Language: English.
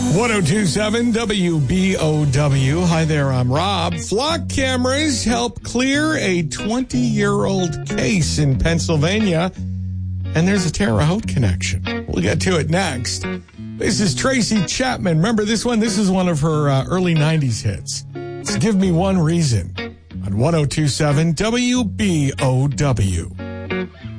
1027 WBOW. Hi there, I'm Rob. Flock cameras help clear a 20-year-old case in Pennsylvania. And there's a Terre Haute connection. We'll get to it next. This is Tracy Chapman. Remember this one? This is one of her early 90s hits. It's Give Me One Reason on 1027 WBOW.